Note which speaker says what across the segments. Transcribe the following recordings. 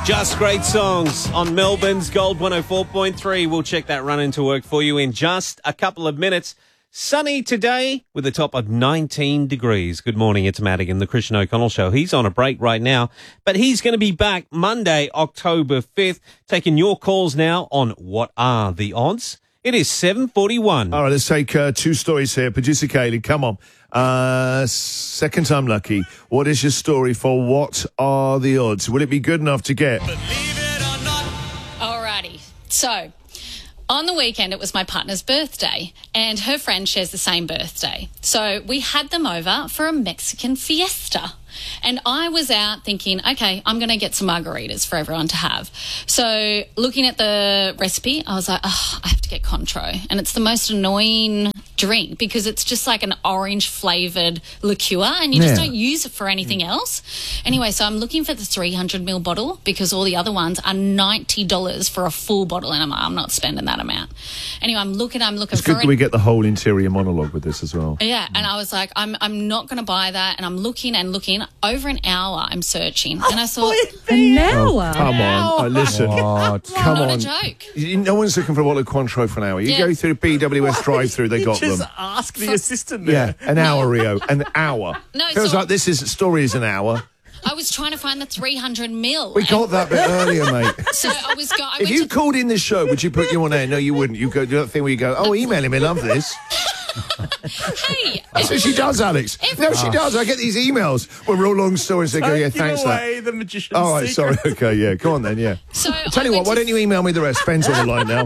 Speaker 1: Just great songs on Melbourne's Gold 104.3. We'll check that run into work for you in just a couple of minutes. Sunny today with a top of 19 degrees. Good morning, it's Madigan, the Christian O'Connell Show. He's on a break right now, but he's going to be back Monday, October 5th, taking your calls now on What Are the Odds? It is 7:41.
Speaker 2: All right, let's take two stories here. Producer Kaylee, come on. Second time lucky. What is your story for What Are the Odds? Will it be good enough to get?
Speaker 3: Believe it or not. Alrighty. So, on the weekend, it was my partner's birthday, and her friend shares the same birthday. So we had them over for a Mexican fiesta. And I was out thinking, okay, I'm going to get some margaritas for everyone to have. So looking at the recipe, I was like, oh, I have to get Contro. And it's the most annoying drink because it's just like an orange-flavoured liqueur and you just don't use it for anything else. Anyway, so I'm looking for the 300ml bottle because all the other ones are $90 for a full bottle, and I'm not spending that amount. Anyway, I'm looking
Speaker 2: It's
Speaker 3: for
Speaker 2: good that we get the whole interior monologue with this as well.
Speaker 3: Yeah, and I was like, I'm not going to buy that, and I'm looking and looking. Over an hour I'm searching, and I thought...
Speaker 4: An hour?
Speaker 2: Come on. Listen. Come
Speaker 3: not
Speaker 2: on.
Speaker 3: a joke.
Speaker 2: No one's looking for a bottle of Cointreau for an hour. You go through BWS drive-through, they got them.
Speaker 4: Just ask the assistant there.
Speaker 2: Yeah, an hour, Rio. An hour.
Speaker 3: No,
Speaker 2: Feels
Speaker 3: so-
Speaker 2: like this story is an hour.
Speaker 3: I was trying to find the 300ml.
Speaker 2: We got that bit earlier, mate.
Speaker 3: So I was I
Speaker 2: If
Speaker 3: went
Speaker 2: you
Speaker 3: to-
Speaker 2: called in this show, would you put you on air? No, you wouldn't. You go do that thing where you go, oh, email him, I love this.
Speaker 3: Hey,
Speaker 2: That's what she does, Alex. No, she does. I get these emails where we're all long stories. They go, yeah, thanks for that.
Speaker 4: The magician's
Speaker 2: All right, sorry. Okay, yeah. Go on then, yeah.
Speaker 3: so
Speaker 2: Tell you what, why don't you email me the rest? Ben's on the line now.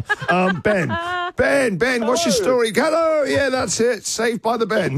Speaker 2: Ben, what's your story? Hello. Yeah, that's it. Saved by the Ben.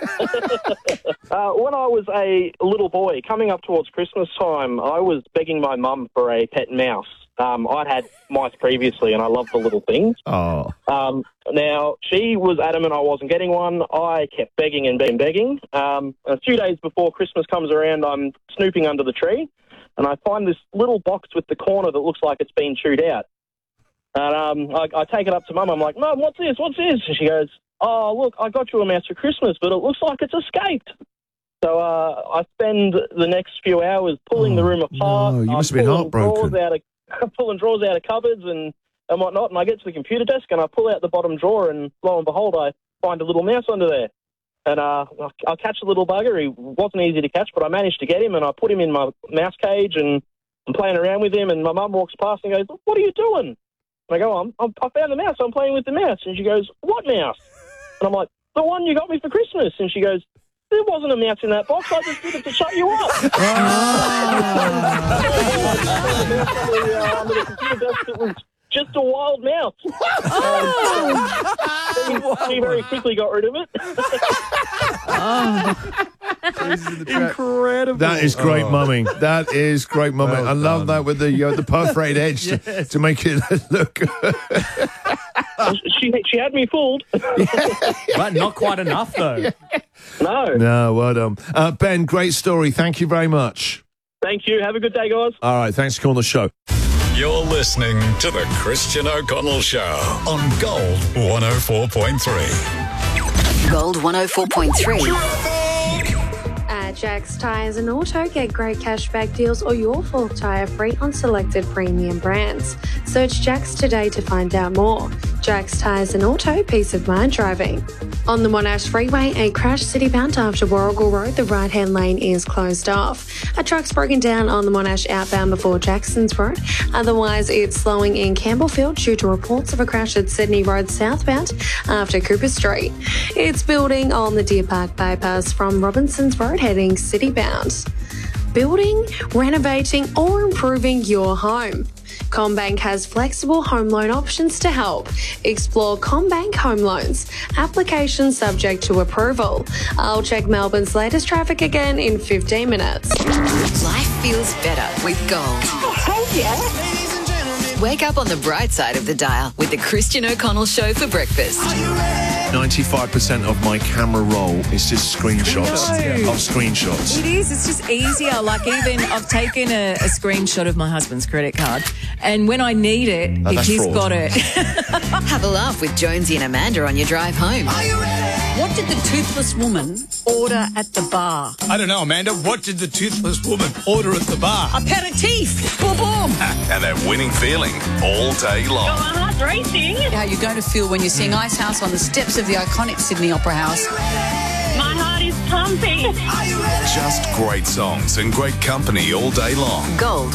Speaker 5: When I was a little boy, coming up towards Christmas time, I was begging my mum for a pet mouse. I'd had mice previously, and I loved the little things.
Speaker 2: Oh.
Speaker 5: Now, she was adamant I wasn't getting one. I kept begging and begging. A few days before Christmas comes around, I'm snooping under the tree, and I find this little box with the corner that looks like it's been chewed out. And I take it up to Mum. I'm like, Mum, what's this? And she goes, oh, look, I got you a mouse for Christmas, but it looks like it's escaped. So I spend the next few hours pulling the room apart.
Speaker 2: No, you must have been heartbroken.
Speaker 5: Pulling drawers out of cupboards and whatnot, and I get to the computer desk and I pull out the bottom drawer, and lo and behold, I find a little mouse under there. And I catch the little bugger. He wasn't easy to catch, but I managed to get him, and I put him in my mouse cage, and I'm playing around with him, and my mum walks past and goes, what are you doing? And I go, I found the mouse, I'm playing with the mouse. And she goes, what mouse? And I'm like, the one you got me for Christmas. And she goes, there wasn't a mouse in that box. I just did it to shut you up. Under the computer desk, it was just a wild mouse. She very quickly got rid of it.
Speaker 4: Incredible.
Speaker 2: That is great mumming. That is great mumming.
Speaker 4: Well
Speaker 2: I love that with the perforated edge to make it look good.
Speaker 5: She had me fooled.
Speaker 4: But not quite enough, though.
Speaker 5: No,
Speaker 2: well done. Ben, great story. Thank you very much.
Speaker 5: Thank you. Have a good day, guys.
Speaker 2: All right, thanks for calling the show.
Speaker 6: You're listening to the Christian O'Connell Show on Gold 104.3.
Speaker 7: Gold 104.3.
Speaker 8: At Jack's Tyres and Auto, get great cashback deals or your full tyre free on selected premium brands. Search Jack's today to find out more. Jack's Tyres and Auto, peace of mind driving. On the Monash Freeway, a crash city-bound after Warrigal Road, the right-hand lane is closed off. A truck's broken down on the Monash outbound before Jackson's Road. Otherwise, it's slowing in Campbellfield due to reports of a crash at Sydney Road southbound after Cooper Street. It's building on the Deer Park bypass from Robinson's Road heading city-bound. Building, renovating or improving your home. CommBank has flexible home loan options to help. Explore CommBank Home Loans. Application subject to approval. I'll check Melbourne's latest traffic again in 15 minutes.
Speaker 7: Life feels better with Gold.
Speaker 8: Oh, yeah.
Speaker 7: Wake up on the bright side of the dial with the Christian O'Connell Show for breakfast.
Speaker 2: 95% of my camera roll is just screenshots of screenshots.
Speaker 9: It is. It's just easier. Like, even I've taken a screenshot of my husband's credit card, and when I need it, if
Speaker 2: that's
Speaker 9: he's
Speaker 2: fraud.
Speaker 9: got it.
Speaker 7: Have a laugh with Jonesy and Amanda on your drive home.
Speaker 9: What did the toothless woman order at the bar?
Speaker 10: I don't know, Amanda. What did the toothless woman order at the bar?
Speaker 9: Aperitif. Boom, boom.
Speaker 6: And that winning feeling all day long.
Speaker 11: My heart's racing.
Speaker 9: How you're going to feel when you're seeing Icehouse on the steps of the iconic Sydney Opera House.
Speaker 11: My heart is pumping.
Speaker 6: Just great songs and great company all day long.
Speaker 7: Gold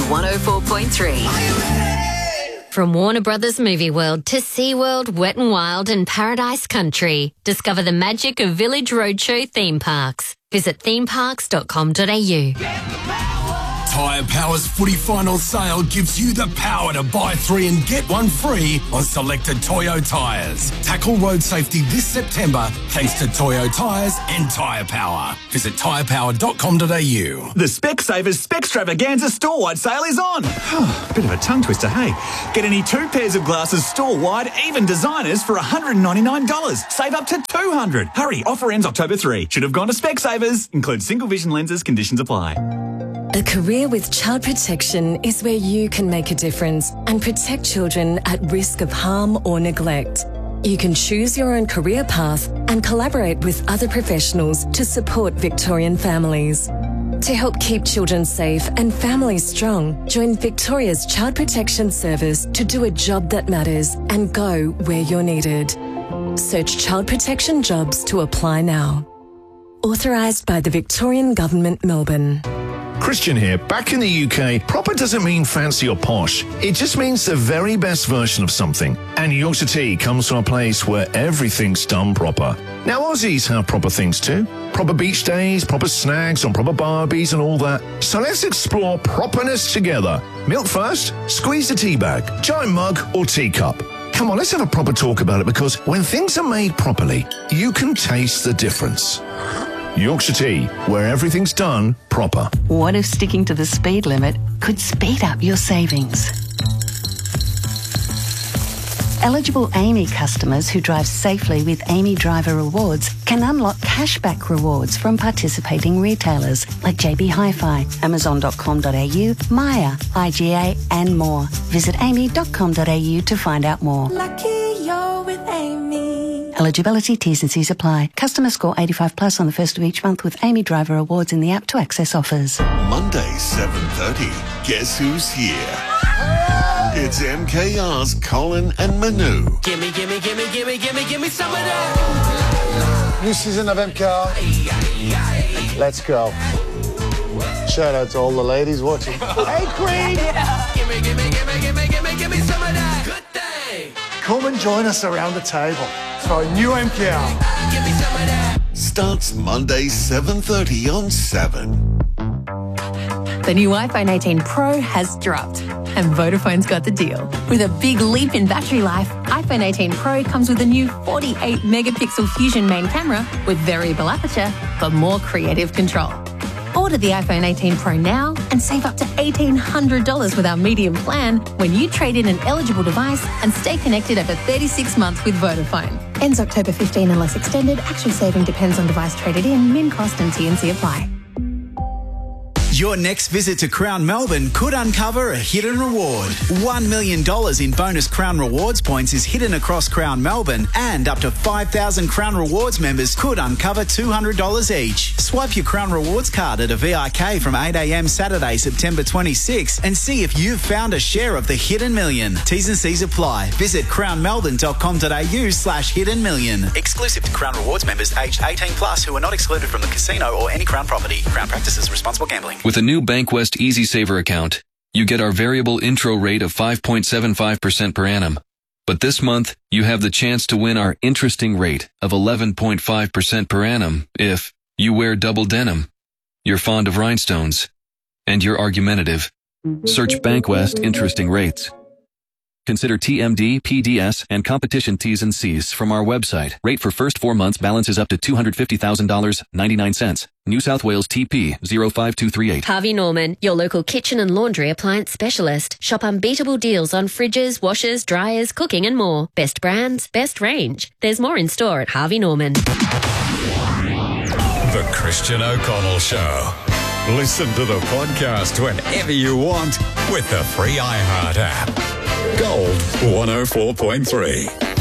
Speaker 7: 104.3.
Speaker 12: From Warner Brothers Movie World to SeaWorld, Wet n Wild and Paradise Country. Discover the magic of Village Roadshow theme parks. Visit themeparks.com.au.
Speaker 10: Tyre Power's footy final sale gives you the power to buy 3 and get 1 free on selected Toyo tyres. Tackle road safety this September thanks to Toyo tyres and Tyre Power. Visit tyrepower.com.au.
Speaker 13: The Specsavers Spextravaganza store-wide sale is on. Bit of a tongue twister, hey? Get any 2 pairs of glasses store-wide, even designers, for $199. Save up to $200. Hurry, offer ends October 3. Should have gone to Specsavers. Includes single vision lenses, conditions apply.
Speaker 14: A career with child protection is where you can make a difference and protect children at risk of harm or neglect. You can choose your own career path and collaborate with other professionals to support Victorian families. To help keep children safe and families strong, join Victoria's Child Protection Service to do a job that matters and go where you're needed. Search Child Protection Jobs to apply now. Authorised by the Victorian Government, Melbourne.
Speaker 2: Christian here. Back in the UK, proper doesn't mean fancy or posh. It just means the very best version of something. And Yorkshire Tea comes from a place where everything's done proper. Now, Aussies have proper things too. Proper beach days, proper snags on proper barbies and all that. So let's explore properness together. Milk first, squeeze the tea bag, giant mug or teacup. Come on, let's have a proper talk about it, because when things are made properly, you can taste the difference. Yorkshire Tea, where everything's done proper.
Speaker 15: What if sticking to the speed limit could speed up your savings? Eligible Amy customers who drive safely with Amy Driver Rewards can unlock cashback rewards from participating retailers like JB Hi-Fi, Amazon.com.au, Maya, IGA and more. Visit amy.com.au to find out more.
Speaker 16: Lucky you're with Amy.
Speaker 15: Eligibility, T's and C's apply. Customer score 85 plus on the first of each month with Amy Driver Awards in the app to access offers.
Speaker 17: Monday, 7:30. Guess who's here? It's MKR's Colin and Manu.
Speaker 18: Gimme some of that.
Speaker 19: New season of MKR. Let's go. Shout out to all the ladies watching. Hey, Queen!
Speaker 18: Gimme some of that. Good thing.
Speaker 19: Come and join us around the table for a new MKR.
Speaker 18: Gimme some of that.
Speaker 17: Starts Monday, 7:30 on 7.
Speaker 20: The new iPhone 18 Pro has dropped, and Vodafone's got the deal. With a big leap in battery life, iPhone 18 Pro comes with a new 48-megapixel Fusion main camera with variable aperture for more creative control. Order the iPhone 18 Pro now and save up to $1,800 with our medium plan when you trade in an eligible device and stay connected over 36 months with Vodafone. Ends October 15 unless extended. Actual saving depends on device traded in. Min cost and T&C apply.
Speaker 21: Your next visit to Crown Melbourne could uncover a hidden reward. $1 million in bonus Crown Rewards points is hidden across Crown Melbourne, and up to 5,000 Crown Rewards members could uncover $200 each. Swipe your Crown Rewards card at a VIK from 8 a.m. Saturday, September 26 and see if you've found a share of the hidden million. T's and C's apply. Visit crownmelbourne.com.au/hidden million. Exclusive to Crown Rewards members aged 18 plus who are not excluded from the casino or any Crown property. Crown practices responsible gambling.
Speaker 22: With a new BankWest EasySaver account, you get our variable intro rate of 5.75% per annum. But this month, you have the chance to win our interesting rate of 11.5% per annum if you wear double denim, you're fond of rhinestones, and you're argumentative. Search BankWest Interesting Rates. Consider TMD, PDS, and competition T's and C's from our website. Rate for first 4 months balances up to $250,000, 99 cents. New South Wales TP 05238.
Speaker 12: Harvey Norman, your local kitchen and laundry appliance specialist. Shop unbeatable deals on fridges, washers, dryers, cooking and more. Best brands, best range. There's more in store at Harvey Norman.
Speaker 6: The Christian O'Connell Show. Listen to the podcast whenever you want with the free iHeart app. Gold 104.3.